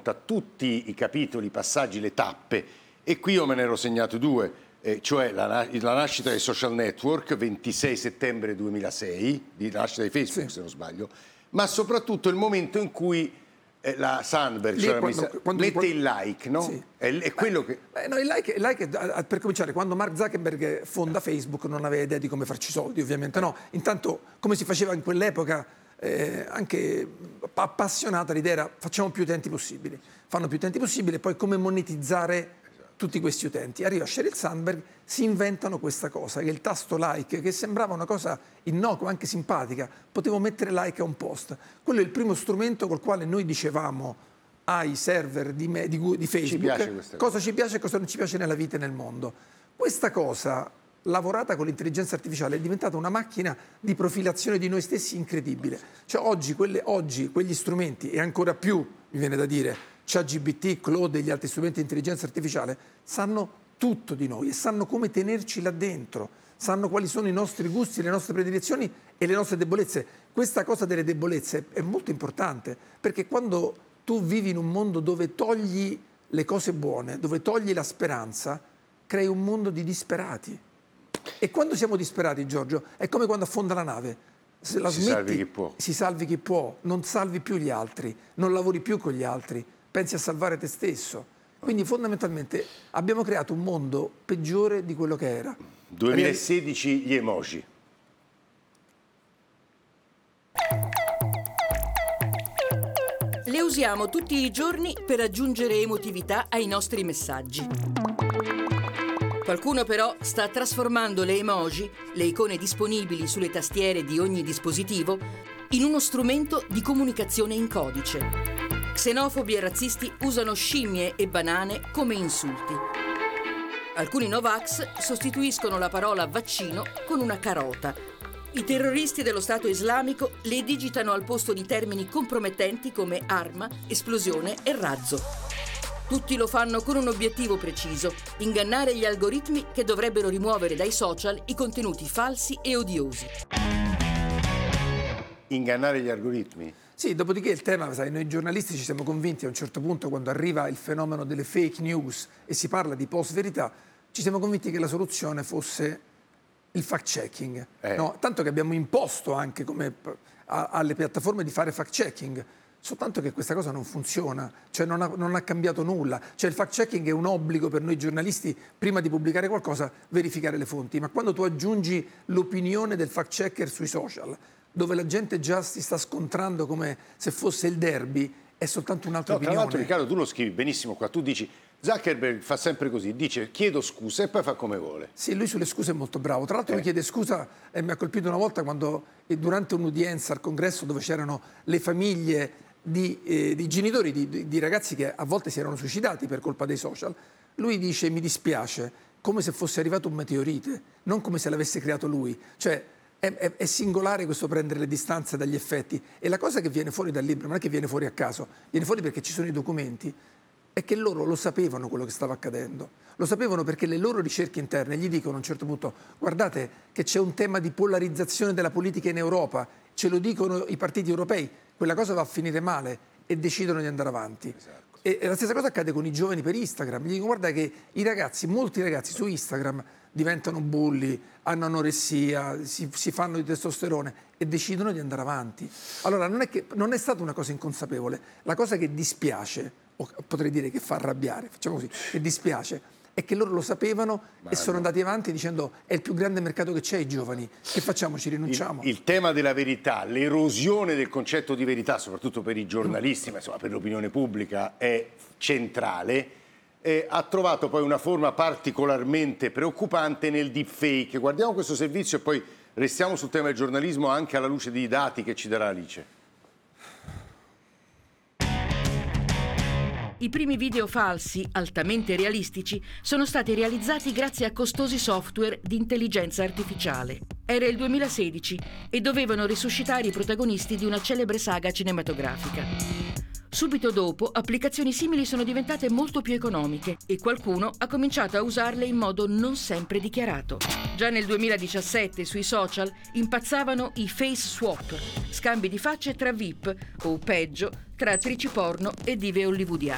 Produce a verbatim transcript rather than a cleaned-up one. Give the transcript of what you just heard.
racconta tutti i capitoli, i passaggi, le tappe, e qui io me ne ero segnato due, eh, cioè la, la nascita dei social network, ventisei settembre duemilasei, di nascita di Facebook, sì, se non sbaglio, ma soprattutto il momento in cui eh, la Sandberg, Lì, cioè quando, la quando, mette quando, il like, no? Sì. È, è quello che... Eh, no, il like, il like è, per cominciare, quando Mark Zuckerberg fonda Facebook non aveva idea di come farci soldi, ovviamente no. Intanto, come si faceva in quell'epoca, eh, anche appassionata, l'idea era facciamo più utenti possibili, fanno più utenti possibili e poi come monetizzare tutti questi utenti. Arriva Sheryl Sandberg, si inventano questa cosa, che è il tasto like, che sembrava una cosa innocua, anche simpatica. Potevo mettere like a un post. Quello è il primo strumento col quale noi dicevamo ai server di, me, di, di Facebook ci cosa ci piace e cosa non ci piace nella vita e nel mondo. Questa cosa, lavorata con l'intelligenza artificiale, è diventata una macchina di profilazione di noi stessi incredibile. Cioè oggi, quelle, oggi quegli strumenti, e ancora più, mi viene da dire, ChatGPT, Claude e gli altri strumenti di intelligenza artificiale sanno tutto di noi e sanno come tenerci là dentro, sanno quali sono i nostri gusti, le nostre predilezioni e le nostre debolezze. Questa cosa delle debolezze è molto importante, perché quando tu vivi in un mondo dove togli le cose buone, dove togli la speranza, crei un mondo di disperati. E quando siamo disperati, Giorgio, è come quando affonda la nave. Se la si smetti, salvi chi può. Si salvi chi può, non salvi più gli altri, non lavori più con gli altri, pensi a salvare te stesso. Quindi fondamentalmente abbiamo creato un mondo peggiore di quello che era. duemilasedici gli emoji. Le usiamo tutti i giorni per aggiungere emotività ai nostri messaggi. Qualcuno però sta trasformando le emoji, le icone disponibili sulle tastiere di ogni dispositivo, in uno strumento di comunicazione in codice. Xenofobi e razzisti usano scimmie e banane come insulti. Alcuni Novax sostituiscono la parola vaccino con una carota. I terroristi dello Stato islamico le digitano al posto di termini compromettenti come arma, esplosione e razzo. Tutti lo fanno con un obiettivo preciso: ingannare gli algoritmi che dovrebbero rimuovere dai social i contenuti falsi e odiosi. Ingannare gli algoritmi? Sì, dopodiché il tema, sai, noi giornalisti ci siamo convinti a un certo punto, quando arriva il fenomeno delle fake news e si parla di post-verità, ci siamo convinti che la soluzione fosse il fact-checking. Eh. No? Tanto che abbiamo imposto anche come a, alle piattaforme di fare fact-checking, soltanto che questa cosa non funziona, cioè non ha, non ha cambiato nulla. Cioè il fact-checking è un obbligo per noi giornalisti, prima di pubblicare qualcosa, verificare le fonti. Ma quando tu aggiungi l'opinione del fact-checker sui social, dove la gente già si sta scontrando come se fosse il derby, è soltanto un'altra no, opinione. Tra l'altro, Riccardo, tu lo scrivi benissimo qua, tu dici Zuckerberg fa sempre così, dice chiedo scusa e poi fa come vuole. Sì, lui sulle scuse è molto bravo. Tra l'altro eh. mi chiede scusa e mi ha colpito una volta quando durante un'udienza al congresso dove c'erano le famiglie di, eh, di genitori di, di, di ragazzi che a volte si erano suicidati per colpa dei social, lui dice mi dispiace, come se fosse arrivato un meteorite, non come se l'avesse creato lui. Cioè È, è, è singolare questo prendere le distanze dagli effetti, e la cosa che viene fuori dal libro non è che viene fuori a caso, viene fuori perché ci sono i documenti, è che loro lo sapevano quello che stava accadendo, lo sapevano perché le loro ricerche interne gli dicono a un certo punto guardate che c'è un tema di polarizzazione della politica in Europa, ce lo dicono i partiti europei, quella cosa va a finire male e decidono di andare avanti. Esatto. E la stessa cosa accade con i giovani per Instagram, gli dicono guarda che i ragazzi, molti ragazzi su Instagram diventano bulli, hanno anoressia, si, si fanno di testosterone e decidono di andare avanti. Allora non è, che, non è stata una cosa inconsapevole, la cosa che dispiace, o potrei dire che fa arrabbiare, facciamo così, che dispiace, è che loro lo sapevano Ma e sono no. andati avanti dicendo è il più grande mercato che c'è i giovani, che facciamo, ci rinunciamo? Il, il tema della verità, l'erosione del concetto di verità, soprattutto per i giornalisti, ma insomma per l'opinione pubblica, è centrale. Eh, ha trovato poi una forma particolarmente preoccupante nel deepfake. Guardiamo questo servizio e poi restiamo sul tema del giornalismo anche alla luce dei dati che ci darà Alice. I primi video falsi, altamente realistici, sono stati realizzati grazie a costosi software di intelligenza artificiale. Era il duemilasedici e dovevano risuscitare i protagonisti di una celebre saga cinematografica. Subito dopo, applicazioni simili sono diventate molto più economiche e qualcuno ha cominciato a usarle in modo non sempre dichiarato. Già nel duemiladiciassette sui social impazzavano i face swap, scambi di facce tra V I P o, peggio, tra attrici porno e dive hollywoodiane.